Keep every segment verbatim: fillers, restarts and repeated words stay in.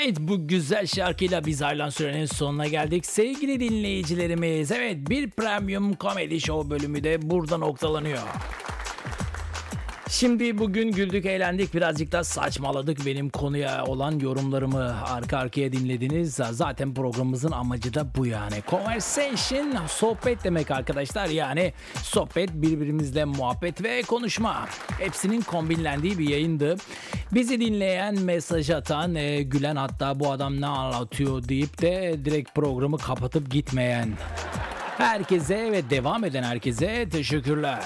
Evet, bu güzel şarkıyla biz ayrılan sürenin sonuna geldik. Sevgili dinleyicilerimiz, evet, bir Premium Comedy Show bölümü de burada noktalanıyor. Şimdi bugün güldük, eğlendik, birazcık da saçmaladık. Benim konuya olan yorumlarımı arka arkaya dinlediniz. Zaten programımızın amacı da bu yani. Conversation, sohbet demek arkadaşlar. Yani sohbet, birbirimizle muhabbet ve konuşma. Hepsinin kombinlendiği bir yayındı. Bizi dinleyen, mesaj atan, e, gülen, hatta bu adam ne anlatıyor deyip de direkt programı kapatıp gitmeyen herkese ve devam eden herkese teşekkürler.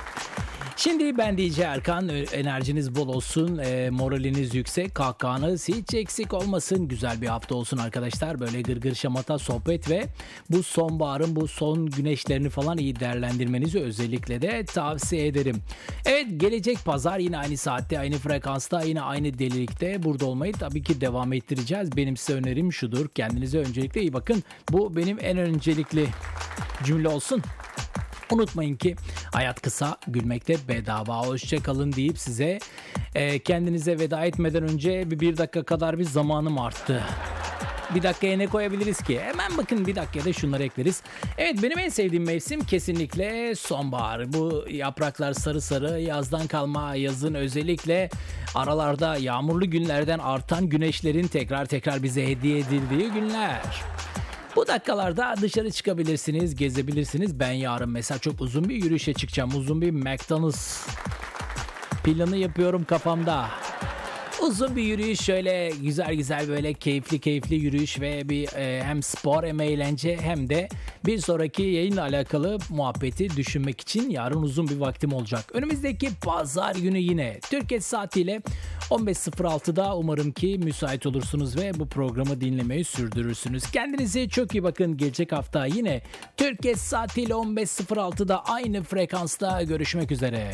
Şimdi ben D J Erkan, enerjiniz bol olsun, e, moraliniz yüksek, kahkahanız hiç eksik olmasın. Güzel bir hafta olsun arkadaşlar, böyle gırgır şamata sohbet ve bu sonbaharın bu son güneşlerini falan iyi değerlendirmenizi özellikle de tavsiye ederim. Evet, gelecek pazar yine aynı saatte, aynı frekansta, yine aynı delilikte burada olmayı tabii ki devam ettireceğiz. Benim size önerim şudur: kendinize öncelikle iyi bakın. Bu benim en öncelikli cümle olsun. Unutmayın ki hayat kısa, gülmekte bedava. Hoşça kalın deyip size e, kendinize veda etmeden önce bir, bir dakika kadar bir zamanım arttı. Bir dakikaya ne koyabiliriz ki? Hemen bakın, bir dakikada şunları ekleriz. Evet, benim en sevdiğim mevsim kesinlikle sonbahar. Bu yapraklar sarı sarı, yazdan kalma, yazın özellikle aralarda yağmurlu günlerden artan güneşlerin tekrar tekrar bize hediye edildiği günler. Bu dakikalarda dışarı çıkabilirsiniz, gezebilirsiniz. Ben yarın mesela çok uzun bir yürüyüşe çıkacağım. Uzun bir McDonald's planı yapıyorum kafamda. Uzun bir yürüyüş, şöyle güzel güzel, böyle keyifli keyifli yürüyüş ve bir e, hem spor hem eğlence hem de bir sonraki yayınla alakalı muhabbeti düşünmek için yarın uzun bir vaktim olacak. Önümüzdeki pazar günü yine Türkiye saatiyle on beş sıfır altıda umarım ki müsait olursunuz ve bu programı dinlemeyi sürdürürsünüz. Kendinize çok iyi bakın. Gelecek hafta yine Türkiye saatiyle on beş sıfır altıda aynı frekansta görüşmek üzere.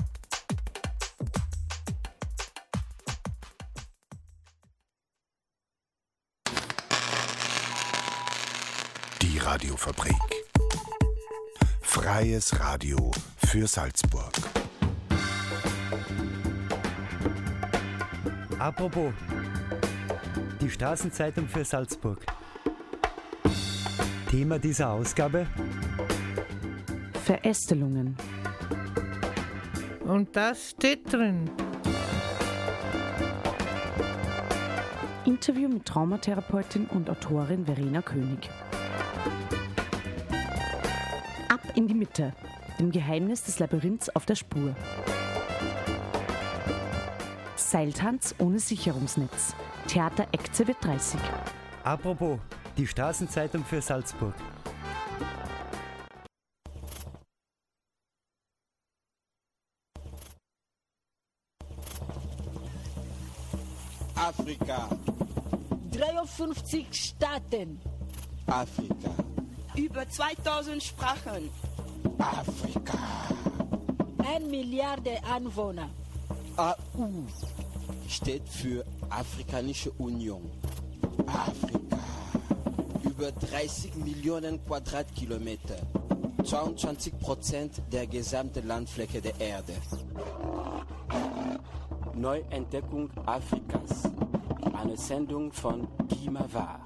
Radiofabrik. Freies Radio für Salzburg. Apropos, die Straßenzeitung für Salzburg. Thema dieser Ausgabe: Verästelungen. Und das steht drin. Interview mit Traumatherapeutin und Autorin Verena König. Ab in die Mitte, dem Geheimnis des Labyrinths auf der Spur. Seiltanz ohne Sicherungsnetz. Theater Ecce wird dreißig. Apropos, die Straßenzeitung für Salzburg. Afrika. dreiundfünfzig Staaten. Afrika. Über zweitausend Sprachen. Afrika. Eine Milliarde Einwohner. A U steht für Afrikanische Union. Afrika. Über dreißig Millionen Quadratkilometer. zweiundzwanzig Prozent der gesamten Landfläche der Erde. Neuentdeckung Afrikas. Eine Sendung von Guy Mavard.